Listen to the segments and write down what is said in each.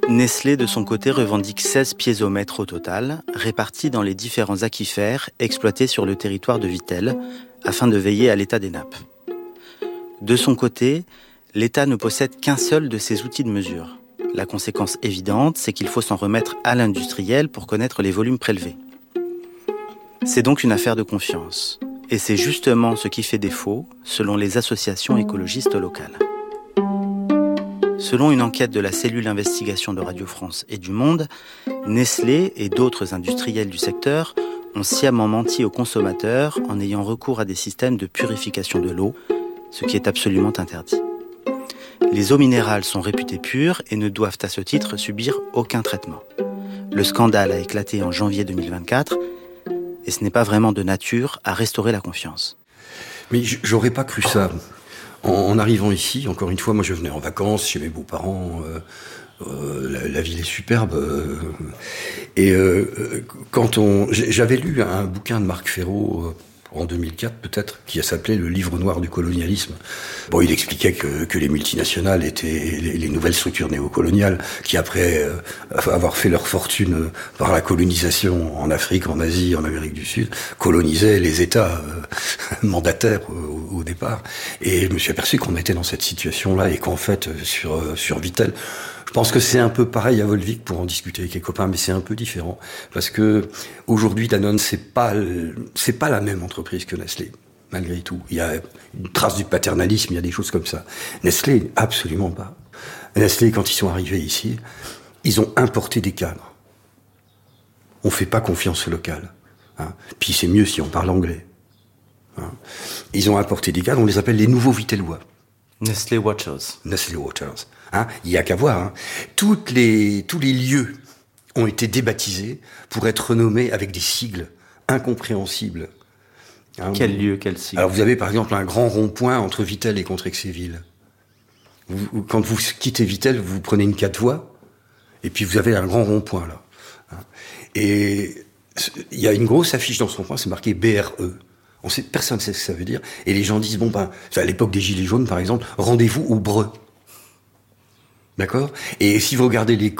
Nestlé, de son côté, revendique 16 piézomètres au total, répartis dans les différents aquifères exploités sur le territoire de Vittel, afin de veiller à l'état des nappes. De son côté, l'État ne possède qu'un seul de ces outils de mesure. La conséquence évidente, c'est qu'il faut s'en remettre à l'industriel pour connaître les volumes prélevés. C'est donc une affaire de confiance. Et c'est justement ce qui fait défaut, selon les associations écologistes locales. Selon une enquête de la cellule investigation de Radio France et du Monde, Nestlé et d'autres industriels du secteur ont sciemment menti aux consommateurs en ayant recours à des systèmes de purification de l'eau, ce qui est absolument interdit. Les eaux minérales sont réputées pures et ne doivent à ce titre subir aucun traitement. Le scandale a éclaté en janvier 2024 et ce n'est pas vraiment de nature à restaurer la confiance. Mais j'aurais pas cru ça. En arrivant ici, encore une fois, moi je venais en vacances chez mes beaux-parents, la ville est superbe. J'avais lu un bouquin de Marc Ferraud en 2004 peut-être, qui s'appelait Le Livre noir du colonialisme. Bon, il expliquait que les multinationales étaient les nouvelles structures néocoloniales qui, après avoir fait leur fortune par la colonisation en Afrique, en Asie, en Amérique du Sud, colonisaient les États mandataires au départ. Et je me suis aperçu qu'on était dans cette situation-là et qu'en fait, sur Vittel, je pense que c'est un peu pareil à Volvic pour en discuter avec les copains, mais c'est un peu différent. Parce que aujourd'hui, Danone, c'est pas la même entreprise que Nestlé, malgré tout. Il y a une trace du paternalisme, il y a des choses comme ça. Nestlé, absolument pas. Nestlé, quand ils sont arrivés ici, ils ont importé des cadres. On fait pas confiance au local. Hein. Puis c'est mieux si on parle anglais. Hein. Ils ont importé des cadres, on les appelle les nouveaux Vittellois. Nestlé Watchers. Nestlé Watchers. Hein, il y a qu'à voir. Hein. Tous les lieux ont été débaptisés pour être renommés avec des sigles incompréhensibles. Hein, quel lieu, quel sigle? Alors vous avez par exemple un grand rond-point entre Vittel et Contrexéville. Quand vous quittez Vittel, vous prenez une 4 voies, et puis vous avez un grand rond-point là. Hein. Et il y a une grosse affiche dans ce rond-point, c'est marqué BRE. Personne ne sait ce que ça veut dire. Et les gens disent, à l'époque des Gilets jaunes par exemple, rendez-vous au Breu. D'accord ? Et si vous regardez les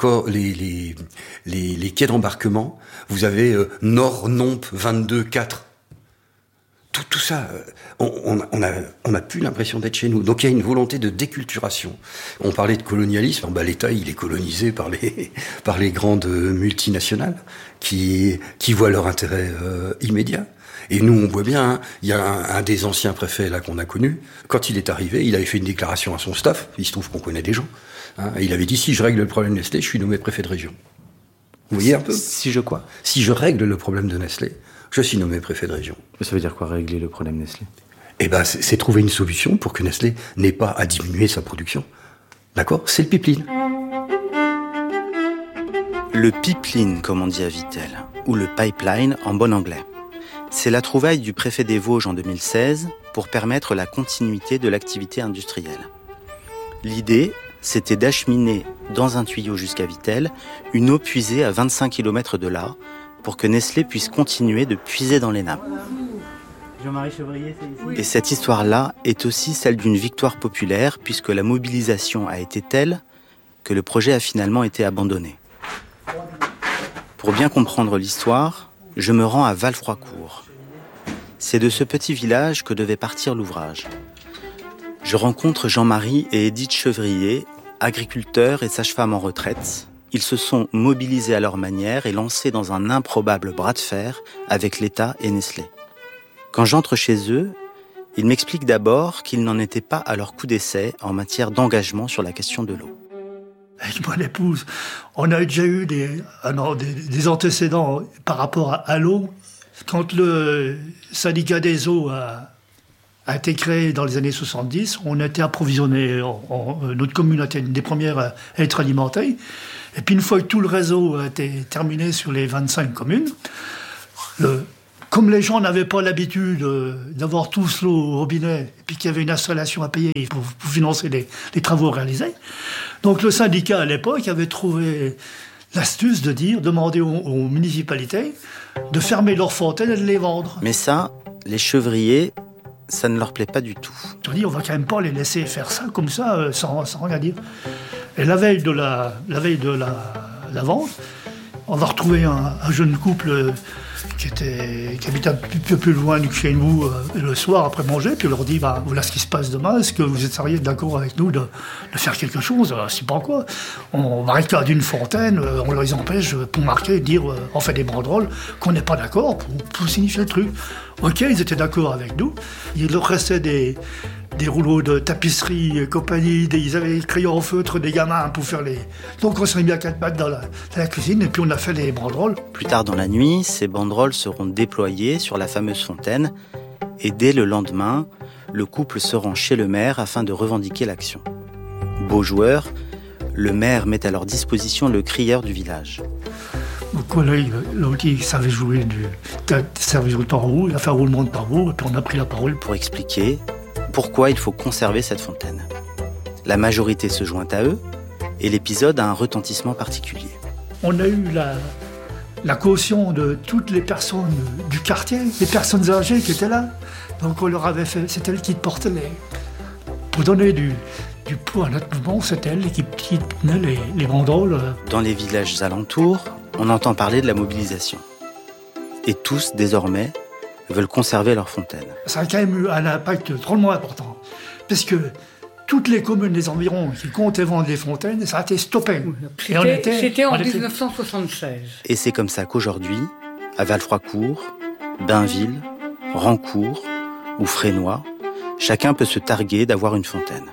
quais d'embarquement, vous avez Nord, Nompe, 22, 4. Tout ça, on a plus l'impression d'être chez nous. Donc il y a une volonté de déculturation. On parlait de colonialisme, l'État il est colonisé par les grandes multinationales qui voient leur intérêt immédiat. Et nous, on voit bien, hein, il y a un des anciens préfets là qu'on a connu. Quand il est arrivé, il avait fait une déclaration à son staff. Il se trouve qu'on connaît des gens. Hein, et il avait dit, si je règle le problème de Nestlé, je suis nommé préfet de région. Vous voyez un peu ? Si je quoi ? Si je règle le problème de Nestlé, je suis nommé préfet de région. Ça veut dire quoi, régler le problème Nestlé ? Eh ben, c'est trouver une solution pour que Nestlé n'ait pas à diminuer sa production. D'accord ? C'est le pipeline. Le pipeline, comme on dit à Vittel, ou le pipeline en bon anglais. C'est la trouvaille du préfet des Vosges en 2016 pour permettre la continuité de l'activité industrielle. L'idée, c'était d'acheminer dans un tuyau jusqu'à Vittel une eau puisée à 25 km de là pour que Nestlé puisse continuer de puiser dans les nappes. Jean-Marie Chevrier, c'est ici. Et cette histoire-là est aussi celle d'une victoire populaire puisque la mobilisation a été telle que le projet a finalement été abandonné. Pour bien comprendre l'histoire, je me rends à Val-Froicourt. C'est de ce petit village que devait partir l'ouvrage. Je rencontre Jean-Marie et Edith Chevrier, agriculteurs et sages-femmes en retraite. Ils se sont mobilisés à leur manière et lancés dans un improbable bras de fer avec l'État et Nestlé. Quand j'entre chez eux, ils m'expliquent d'abord qu'ils n'en étaient pas à leur coup d'essai en matière d'engagement sur la question de l'eau. Avec mon épouse, on a déjà eu des antécédents par rapport à l'eau. Quand le syndicat des eaux a été créé dans les années 70, on a été approvisionné, notre commune a été une des premières à être alimentée. Et puis une fois que tout le réseau a été terminé sur les 25 communes, comme les gens n'avaient pas l'habitude d'avoir tous l'eau au robinet, et puis qu'il y avait une installation à payer pour financer les travaux réalisés, donc le syndicat à l'époque avait trouvé l'astuce de demander aux municipalités de fermer leurs fontaines et de les vendre. Mais ça, les chevriers, ça ne leur plaît pas du tout. On dit, on va quand même pas les laisser faire ça comme ça, sans rien dire. Et la veille de la vente, on va retrouver un jeune couple qui habitait un peu plus loin que chez nous le soir après manger, puis on leur dit voilà ce qui se passe demain, est-ce que vous êtes sérieux d'accord avec nous de faire quelque chose? C'est pas quoi. On barricade une fontaine, on les empêche pour marquer, dire on fait des banderoles qu'on n'est pas d'accord pour signifier le truc. Ok, ils étaient d'accord avec nous. Il leur restait des rouleaux de tapisserie et compagnie, ils avaient des crayons en feutre, des gamins pour faire les... Donc on s'est mis à 4 pattes dans la cuisine et puis on a fait les banderoles. Plus tard dans la nuit, ces banderoles seront déployées sur la fameuse fontaine et dès le lendemain, le couple se rend chez le maire afin de revendiquer l'action. Beau joueur, le maire met à leur disposition le crieur du village. Donc là, l'autre, il savait jouer du tambour, il a fait un roulement de tambour et puis on a pris la parole. Pour expliquer pourquoi il faut conserver cette fontaine. La majorité se joint à eux et l'épisode a un retentissement particulier. On a eu la caution de toutes les personnes du quartier, les personnes âgées qui étaient là. Donc on leur avait fait, c'est elles qui portaient pour donner du poids à notre mouvement, c'est elles qui tenaient les banderoles. Dans les villages alentours, on entend parler de la mobilisation. Et tous, désormais, veulent conserver leur fontaine. Ça a quand même eu un impact drôlement important, parce que toutes les communes des environs qui comptaient vendre des fontaines, ça a été stoppé. C'était en 1976. Et c'est comme ça qu'aujourd'hui, à Valfroicourt, Bainville, Rancourt ou Frénois, chacun peut se targuer d'avoir une fontaine.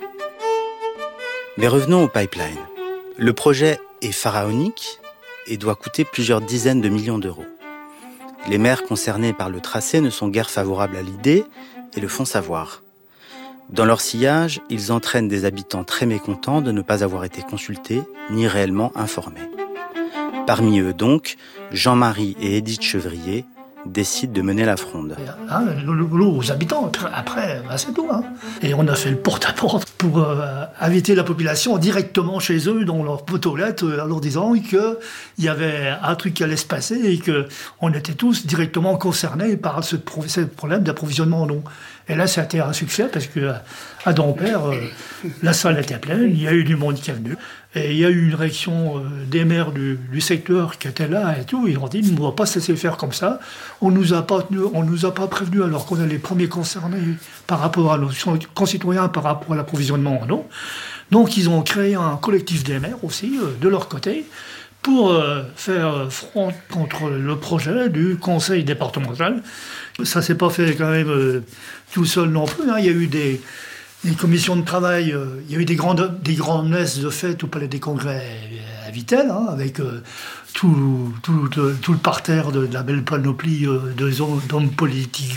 Mais revenons au pipeline. Le projet est pharaonique et doit coûter plusieurs dizaines de millions d'euros. Les maires concernés par le tracé ne sont guère favorables à l'idée et le font savoir. Dans leur sillage, ils entraînent des habitants très mécontents de ne pas avoir été consultés ni réellement informés. Parmi eux donc, Jean-Marie et Édith Chevrier décident de mener la fronde. Le boulot aux habitants, après, c'est tout. Et on a fait le porte-à-porte pour inviter la population directement chez eux, dans leur boîte aux lettres, en leur disant qu'il y avait un truc qui allait se passer et qu'on était tous directement concernés par ce problème d'approvisionnement en eau. Et là, ça a été un succès parce qu'à Dampert, la salle était pleine, il y a eu du monde qui est venu. Et il y a eu une réaction des maires du secteur qui étaient là et tout. Ils ont dit, on ne va pas se laisser faire comme ça. On ne nous a pas prévenus alors qu'on est les premiers concernés par rapport à nos concitoyens, par rapport à l'approvisionnement en eau. Donc ils ont créé un collectif des maires aussi, de leur côté, pour faire front contre le projet du conseil départemental. Ça ne s'est pas fait quand même tout seul non plus. Il y a eu des commissions de travail, il y a eu des grandes messes de fête au Palais des Congrès à Vittel, avec tout le parterre de la belle panoplie d'hommes politiques,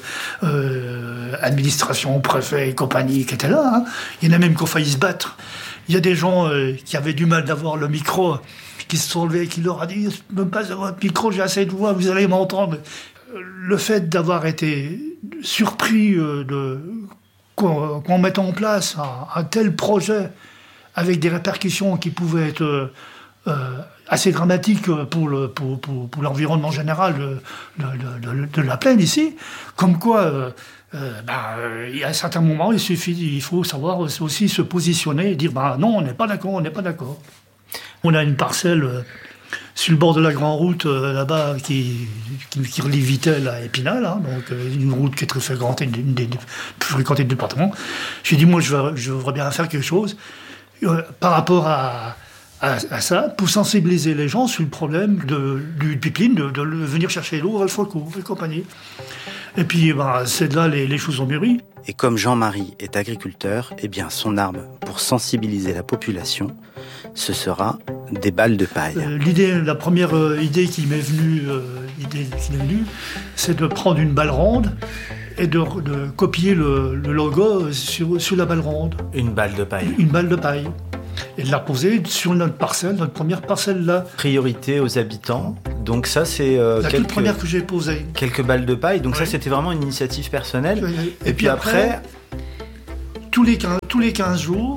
administration, préfet et compagnie qui étaient là. Il y en a même qui ont failli se battre. Il y a des gens qui avaient du mal d'avoir le micro, qui se sont levés et qui leur a dit « Ne me passe votre micro, j'ai assez de voix, vous allez m'entendre ». Le fait d'avoir été surpris qu'on mette en place un tel projet avec des répercussions qui pouvaient être assez dramatiques pour l'environnement général de la plaine ici, comme quoi il y a un certain moment, il faut savoir aussi se positionner et dire non, on n'est pas d'accord, on n'est pas d'accord. On a une parcelle sur le bord de la grande route là-bas qui relie Vittel à Épinal, donc une route qui est très fréquentée, une des plus fréquentées du département. J'ai dit, moi je voudrais bien faire quelque chose par rapport à ça, pour sensibiliser les gens sur le problème du pipeline, de venir chercher l'eau à Valfroicourt et compagnie. Et puis c'est de là les choses ont mûri. Et comme Jean-Marie est agriculteur, son arme pour sensibiliser la population, ce sera des balles de paille. La première idée qui m'est venue, c'est de prendre une balle ronde et de copier le logo sur la balle ronde. Une balle de paille. Une balle de paille. Et de la poser sur notre première parcelle là. Priorité aux habitants. Donc ça, c'est la toute première que j'ai posée. Quelques balles de paille. Donc ça, c'était vraiment une initiative personnelle. Et puis après, tous les 15 jours,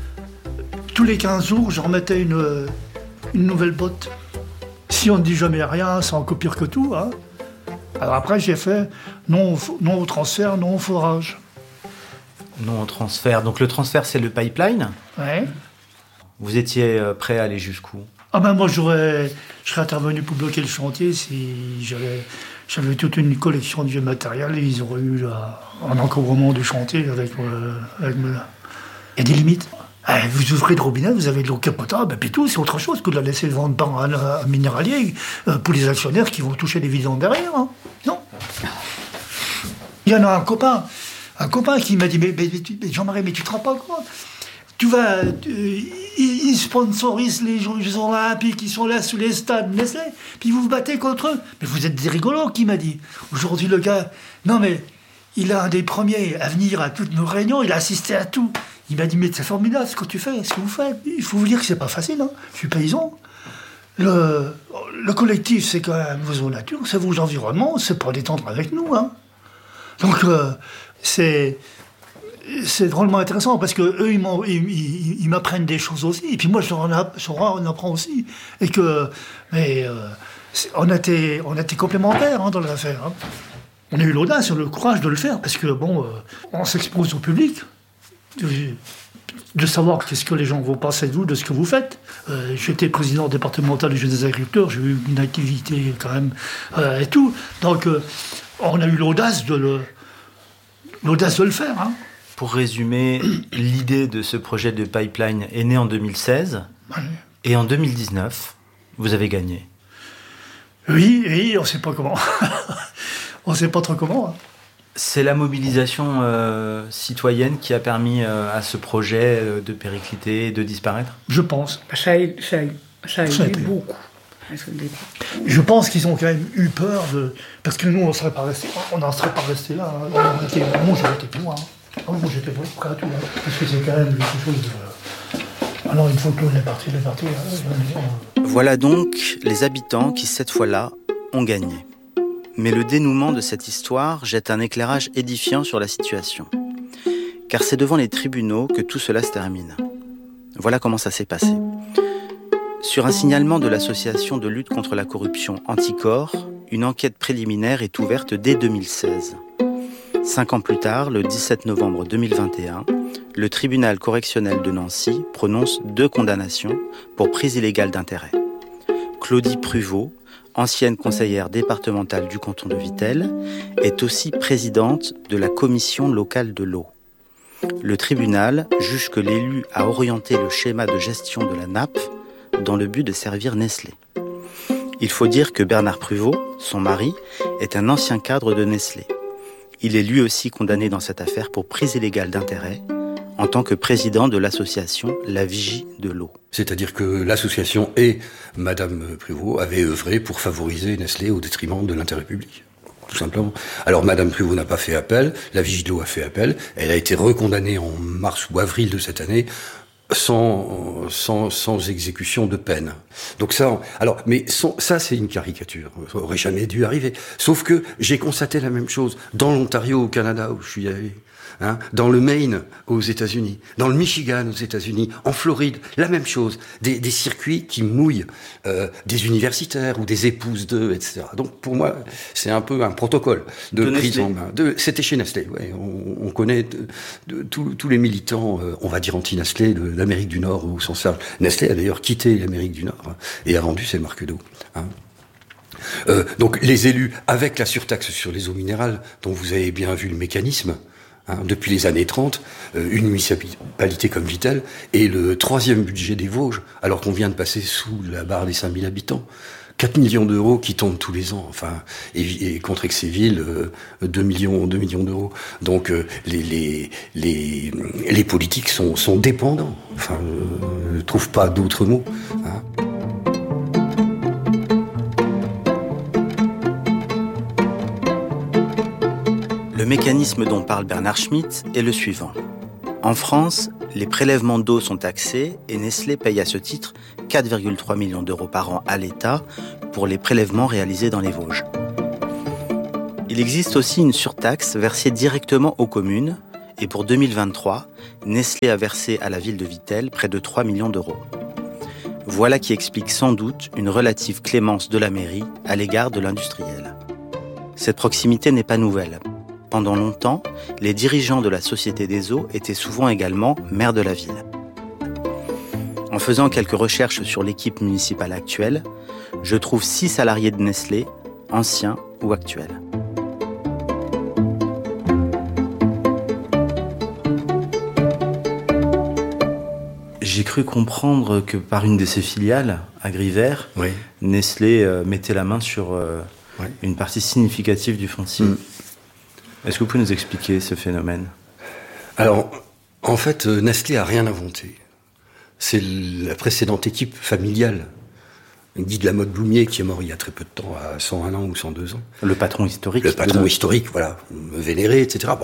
je remettais une nouvelle botte. Si on ne dit jamais rien, c'est encore pire que tout. Alors après, j'ai fait non au transfert, non au forage. Non au transfert. Donc le transfert, c'est le pipeline. Ouais. Vous étiez prêt à aller jusqu'où ? Moi, je serais intervenu pour bloquer le chantier si j'avais toute une collection de vieux matériel et ils auraient eu un encombrement du chantier avec il y a des limites. Vous ouvrez le robinet, vous avez de l'eau potable, et puis tout, c'est autre chose que de la laisser vendre par un minéralier pour les actionnaires qui vont toucher des vidanges derrière. Hein. Non. Il y en a un copain qui m'a dit mais Jean-Marie, mais tu te rends pas compte ? Ils sponsorisent les Jeux Olympiques, ils sont là sous les stades Nestlé, puis vous vous battez contre eux. Mais vous êtes des rigolos, qui m'a dit. Aujourd'hui, le gars, non mais, il est un des premiers à venir à toutes nos réunions, il a assisté à tout. Il m'a dit, mais c'est formidable ce que tu fais, ce que vous faites. Il faut vous dire que c'est pas facile, hein. Je suis paysan. Le collectif, c'est quand même vos nature, c'est vos environnements, c'est pas détendre avec nous, hein. Donc, c'est drôlement intéressant parce que eux ils m'apprennent des choses aussi et puis moi j'en apprends aussi et que on était complémentaires hein, dans l'affaire. Hein. On a eu l'audace, le courage de le faire parce que on s'expose au public de savoir qu'est-ce que les gens vont penser de vous, de ce que vous faites. J'étais président départemental du Jeu des agriculteurs, j'ai eu une activité quand même et tout. Donc on a eu l'audace de le faire. Hein. Pour résumer, l'idée de ce projet de pipeline est née en 2016. Oui. Et en 2019, vous avez gagné. Oui, on ne sait pas comment. On ne sait pas trop comment. Hein. C'est la mobilisation citoyenne qui a permis à ce projet de péricliter et de disparaître ? Je pense. Ça a aidé beaucoup. Je pense qu'ils ont quand même eu peur parce que nous, on n'en serait pas resté là. Hein. Moi, j'aurais été plus loin. Moi, j'étais prêt à tout. Hein. Parce que c'est quand même quelque chose de... Alors, une fois que l'eau est partie. Voilà donc les habitants qui, cette fois-là, ont gagné. Mais le dénouement de cette histoire jette un éclairage édifiant sur la situation. Car c'est devant les tribunaux que tout cela se termine. Voilà comment ça s'est passé. Sur un signalement de l'association de lutte contre la corruption Anticor, une enquête préliminaire est ouverte dès 2016. 5 ans plus tard, le 17 novembre 2021, le tribunal correctionnel de Nancy prononce 2 condamnations pour prise illégale d'intérêt. Claudie Pruvot, ancienne conseillère départementale du canton de Vittel, est aussi présidente de la commission locale de l'eau. Le tribunal juge que l'élu a orienté le schéma de gestion de la nappe dans le but de servir Nestlé. Il faut dire que Bernard Pruvot, son mari, est un ancien cadre de Nestlé. Il est lui aussi condamné dans cette affaire pour prise illégale d'intérêt en tant que président de l'association La Vigie de l'eau. C'est-à-dire que l'association et Madame Pruvot avaient œuvré pour favoriser Nestlé au détriment de l'intérêt public. Tout simplement. Alors Madame Pruvot n'a pas fait appel, La Vigie de l'eau a fait appel, elle a été recondamnée en mars ou avril de cette année sans exécution de peine. Donc ça, ça c'est une caricature. Ça aurait jamais dû arriver. Sauf que j'ai constaté la même chose dans l'Ontario, au Canada, où je suis allé. Hein, dans le Maine, aux États-Unis, dans le Michigan, aux États-Unis, en Floride, la même chose. Des circuits qui mouillent des universitaires ou des épouses d'eux, etc. Donc pour moi, c'est un peu un protocole de prise en main. C'était chez Nestlé. Ouais, on connaît tous les militants, on va dire anti-Nestlé, de l'Amérique du Nord au sens large. Nestlé a d'ailleurs quitté l'Amérique du Nord et a vendu ses marques d'eau. Hein. Donc les élus, avec la surtaxe sur les eaux minérales, dont vous avez bien vu le mécanisme, hein, depuis les années 30, une municipalité comme Vittel est le 3e budget des Vosges, alors qu'on vient de passer sous la barre des 5000 habitants. 4 millions d'euros qui tombent tous les ans, enfin, et contre Exéville, 2 millions d'euros. Donc les politiques sont dépendants. Enfin, je trouve pas d'autres mots. Hein. Le mécanisme dont parle Bernard Schmitt est le suivant. En France, les prélèvements d'eau sont taxés et Nestlé paye à ce titre 4,3 millions d'euros par an à l'État pour les prélèvements réalisés dans les Vosges. Il existe aussi une surtaxe versée directement aux communes et pour 2023, Nestlé a versé à la ville de Vittel près de 3 millions d'euros. Voilà qui explique sans doute une relative clémence de la mairie à l'égard de l'industriel. Cette proximité n'est pas nouvelle. Pendant longtemps, les dirigeants de la Société des eaux étaient souvent également maires de la ville. En faisant quelques recherches sur l'équipe municipale actuelle, je trouve 6 salariés de Nestlé, anciens ou actuels. J'ai cru comprendre que par une de ses filiales, Agri-Vert, Oui. Nestlé mettait la main sur Oui. une partie significative du foncier. Est-ce que vous pouvez nous expliquer ce phénomène ? Alors, en fait, Nestlé a rien inventé. C'est la précédente équipe familiale, Guy de la Motte-Bloumier, qui est mort il y a très peu de temps, à 101 ans ou 102 ans. Le patron historique. Le patron historique, voilà, vénéré, etc.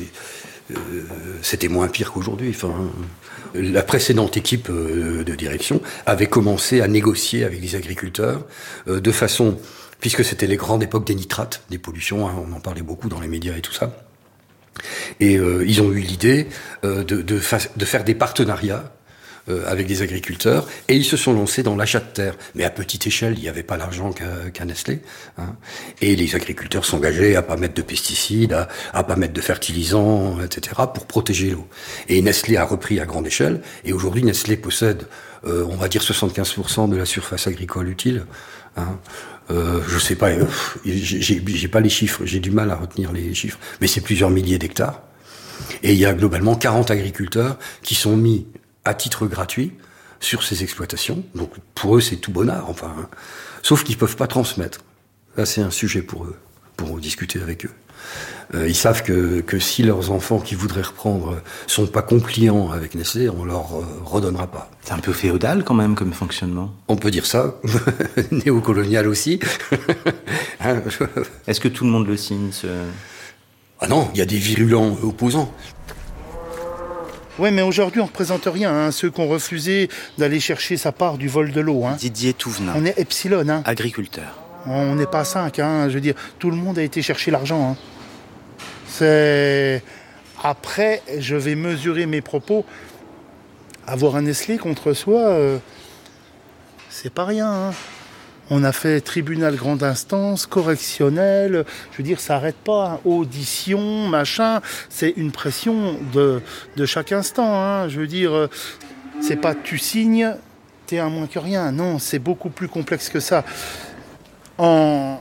C'était moins pire qu'aujourd'hui. Enfin, la précédente équipe de direction avait commencé à négocier avec les agriculteurs de façon, puisque c'était les grandes époques des nitrates, des pollutions, hein, on en parlait beaucoup dans les médias et tout ça. Et ils ont eu l'idée de faire des partenariats avec des agriculteurs, et ils se sont lancés dans l'achat de terre. Mais à petite échelle, il n'y avait pas l'argent qu'à Nestlé. Hein. Et les agriculteurs s'engageaient à pas mettre de pesticides, à pas mettre de fertilisants, etc., pour protéger l'eau. Et Nestlé a repris à grande échelle, et aujourd'hui Nestlé possède, on va dire 75% de la surface agricole utile. Hein. Je sais pas, j'ai pas les chiffres, j'ai du mal à retenir les chiffres, mais c'est plusieurs milliers d'hectares. Et il y a globalement 40 agriculteurs qui sont mis à titre gratuit sur ces exploitations. Donc pour eux, c'est tout bonnard, enfin. Hein. Sauf qu'ils peuvent pas transmettre. Là, c'est un sujet pour eux, pour discuter avec eux. Ils savent que si leurs enfants qui voudraient reprendre sont pas compliants avec Nestlé, on leur redonnera pas. C'est un peu féodal quand même comme fonctionnement. On peut dire ça, néocolonial aussi. Hein, Est-ce que tout le monde le signe Ah non, il y a des virulents opposants. Oui, mais aujourd'hui, on ne représente rien. Hein. Ceux qui ont refusé d'aller chercher sa part du vol de l'eau. Hein. Didier Touvenin, On est epsilon. Hein. agriculteur. On n'est pas 5. Hein. Je veux dire, tout le monde a été chercher l'argent. Hein. C'est... Après, je vais mesurer mes propos. Avoir un Nestlé contre soi, c'est pas rien. Hein. On a fait tribunal grande instance, correctionnel, je veux dire, ça n'arrête pas, hein. Audition, machin, c'est une pression de chaque instant, hein. Je veux dire, c'est pas tu signes, t'es un moins que rien, non, c'est beaucoup plus complexe que ça. En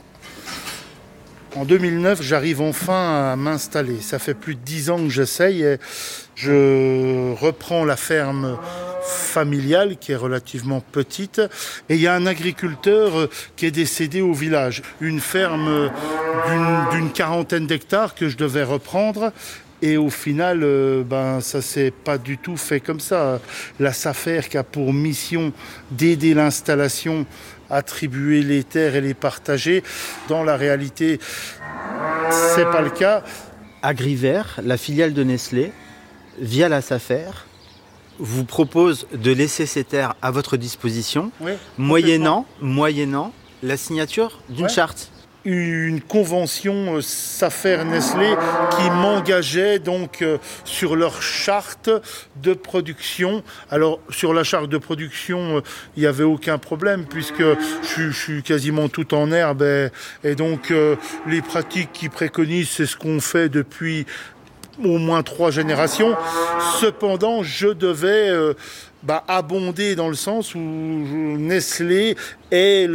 2009, j'arrive enfin à m'installer, ça fait plus de 10 ans que j'essaye, et je reprends la ferme familiale qui est relativement petite, et il y a un agriculteur qui est décédé au village. Une ferme d'une 40aine d'hectares que je devais reprendre, et au final, ça s'est pas du tout fait comme ça. La SAFER qui a pour mission d'aider l'installation, attribuer les terres et les partager, dans la réalité, c'est pas le cas. Agri-Vert, la filiale de Nestlé, via la SAFER, vous propose de laisser ces terres à votre disposition, Oui, moyennant la signature d'une charte. Une convention SAFER-Nestlé qui m'engageait donc sur leur charte de production. Alors sur la charte de production, il n'y avait aucun problème puisque je suis quasiment tout en herbe et donc les pratiques qu'ils préconisent, c'est ce qu'on fait depuis au moins 3 générations. Cependant, je devais abonder dans le sens où Nestlé est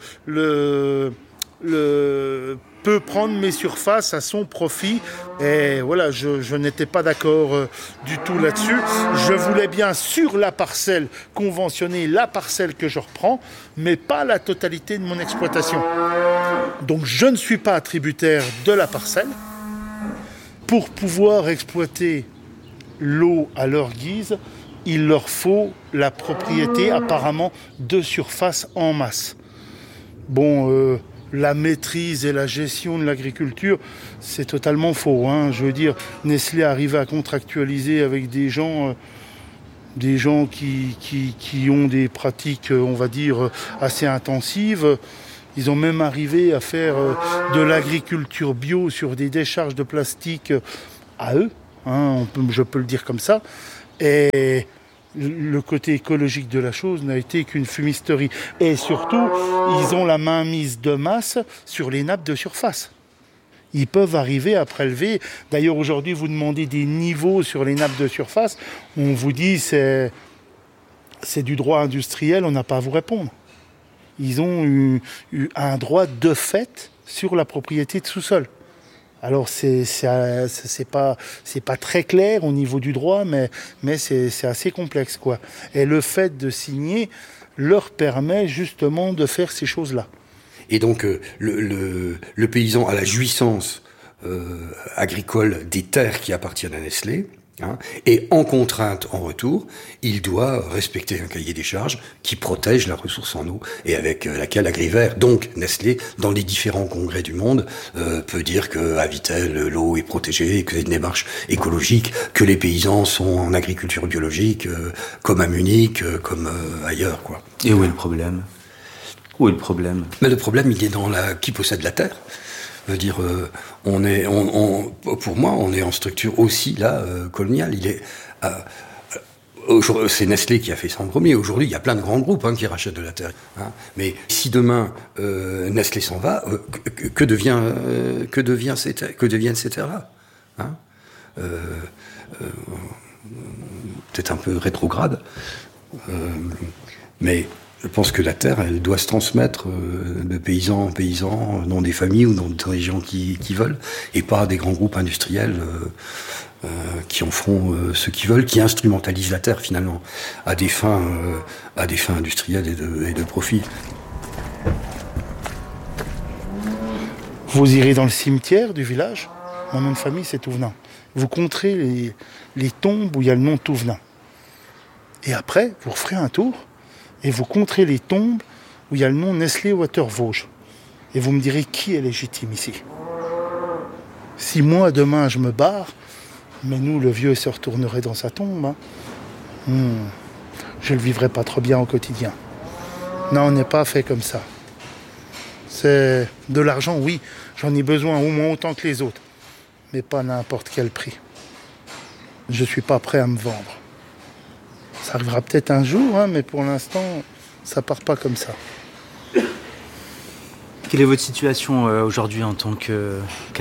peut prendre mes surfaces à son profit. Et voilà, je n'étais pas d'accord du tout là-dessus. Je voulais bien sur la parcelle conventionner la parcelle que je reprends, mais pas la totalité de mon exploitation. Donc je ne suis pas attributaire de la parcelle. Pour pouvoir exploiter l'eau à leur guise, il leur faut la propriété apparemment de surface en masse. Bon, la maîtrise et la gestion de l'agriculture, c'est totalement faux. Hein. Je veux dire, Nestlé arrive à contractualiser avec des gens qui ont des pratiques, on va dire, assez intensives. Ils ont même arrivé à faire de l'agriculture bio sur des décharges de plastique à eux, hein, je peux le dire comme ça. Et le côté écologique de la chose n'a été qu'une fumisterie. Et surtout, ils ont la mainmise de masse sur les nappes de surface. Ils peuvent arriver à prélever. D'ailleurs, aujourd'hui, vous demandez des niveaux sur les nappes de surface. On vous dit c'est c'est du droit industriel, on n'a pas à vous répondre. Ils ont eu un droit de fait sur la propriété de sous-sol. Alors c'est pas très clair au niveau du droit, mais c'est assez complexe, quoi. Et le fait de signer leur permet justement de faire ces choses-là. Et donc le paysan a la jouissance agricole des terres qui appartiennent à Nestlé. Et en contrainte, en retour, il doit respecter un cahier des charges qui protège la ressource en eau et avec laquelle Agrivert, donc Nestlé, dans les différents congrès du monde, peut dire qu'à Vittel, l'eau est protégée, que c'est une démarche écologique, que les paysans sont en agriculture biologique, comme à Munich, comme ailleurs, quoi. Et où est le problème ? Où est le problème ? Mais le problème, il est dans qui possède la terre. Je veux dire, pour moi, on est en structure aussi là coloniale. C'est Nestlé qui a fait ça en premier. Aujourd'hui, il y a plein de grands groupes qui rachètent de la terre. Mais si demain Nestlé s'en va, que deviennent ces terres-là peut-être un peu rétrograde, mais je pense que la terre, elle doit se transmettre de paysan en paysan, dans des familles ou dans des gens qui veulent, et pas à des grands groupes industriels qui en feront ce qu'ils veulent, qui instrumentalisent la terre finalement à des fins industrielles et de profit. Vous irez dans le cimetière du village, mon nom de famille c'est Touvenin. Vous compterez les tombes où il y a le nom de Touvenin. Et après, vous referez un tour et vous compterez les tombes où il y a le nom Nestlé Water Vosges. Et vous me direz qui est légitime ici. Si moi, demain, je me barre, mais nous, le vieux se retournerait dans sa tombe, je ne le vivrai pas trop bien au quotidien. Non, on n'est pas fait comme ça. C'est de l'argent, oui, j'en ai besoin au moins autant que les autres, mais pas à n'importe quel prix. Je ne suis pas prêt à me vendre. Ça arrivera peut-être un jour, mais pour l'instant, ça part pas comme ça. Quelle est votre situation aujourd'hui en tant qu'agriculteur ?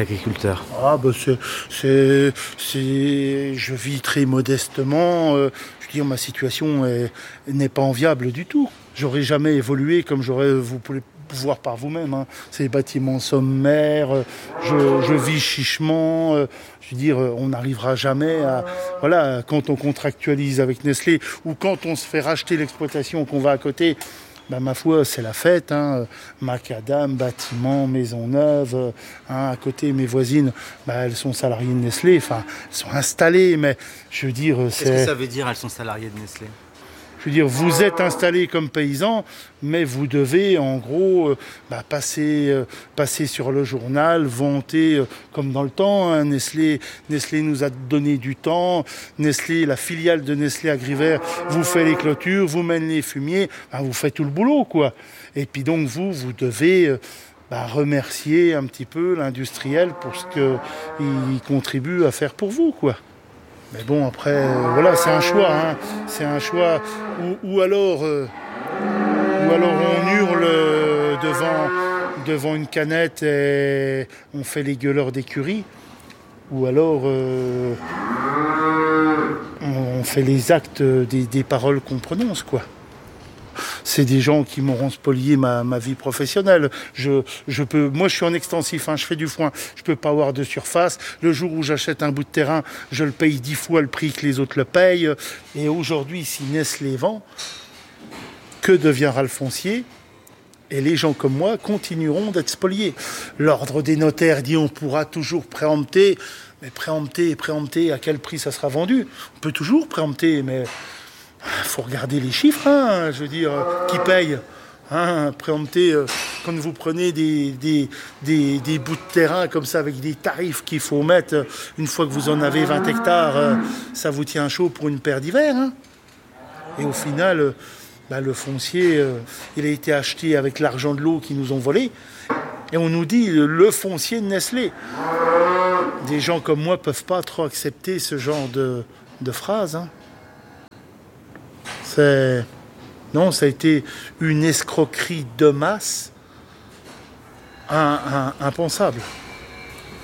Je vis très modestement. Je veux dire, ma situation n'est pas enviable du tout. J'aurais jamais évolué comme vous pouvez voir par vous-même. C'est des bâtiments sommaires. Je vis chichement. Je veux dire, on n'arrivera jamais à... Voilà, quand on contractualise avec Nestlé ou quand on se fait racheter l'exploitation qu'on va à côté, ma foi, c'est la fête. Macadam, bâtiment, maison neuve. À côté, mes voisines, elles sont salariées de Nestlé. Enfin, elles sont installées, mais je veux dire... Qu'est-ce que ça veut dire, elles sont salariées de Nestlé ? Je veux dire, vous êtes installé comme paysan, mais vous devez, en gros, passer sur le journal, vanter, comme dans le temps. Nestlé nous a donné du temps. Nestlé, la filiale de Nestlé Agrivert, vous fait les clôtures, vous mène les fumiers, vous faites tout le boulot, quoi. Et puis donc, vous devez... remercier un petit peu l'industriel pour ce qu'il contribue à faire pour vous, quoi. Mais bon, après, voilà, c'est un choix. C'est un choix ou alors on hurle devant une canette et on fait les gueuleurs d'écurie, ou alors on fait les actes des paroles qu'on prononce, quoi. C'est des gens qui m'auront spolié ma vie professionnelle. Moi, je suis en extensif, je fais du foin. Je peux pas avoir de surface. Le jour où j'achète un bout de terrain, je le paye 10 fois le prix que les autres le payent. Et aujourd'hui, si Nestlé vend, que deviendra le foncier ? Et les gens comme moi continueront d'être spoliés. L'ordre des notaires dit on pourra toujours préempter. Mais préempter, à quel prix ça sera vendu ? On peut toujours préempter, mais... Il faut regarder les chiffres, je veux dire, qui paye. Préempter, quand vous prenez des bouts de terrain comme ça avec des tarifs qu'il faut mettre, une fois que vous en avez 20 hectares, ça vous tient chaud pour une paire d'hiver. Et au final, le foncier, il a été acheté avec l'argent de l'eau qu'ils nous ont volé. Et on nous dit le foncier de Nestlé. Des gens comme moi ne peuvent pas trop accepter ce genre de phrases. Non, ça a été une escroquerie de masse impensable.